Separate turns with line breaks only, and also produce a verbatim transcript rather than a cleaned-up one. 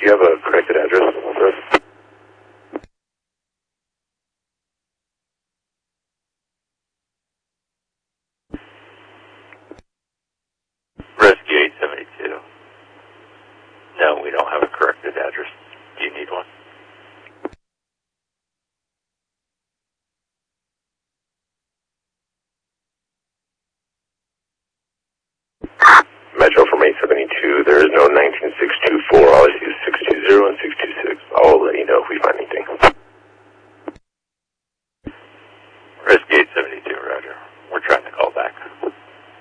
you have a corrected address for us?
Rescue eight seventy-two. No, we don't have a corrected address. Do you need one?
Metro from eight seventy-two, there is no nineteen sixty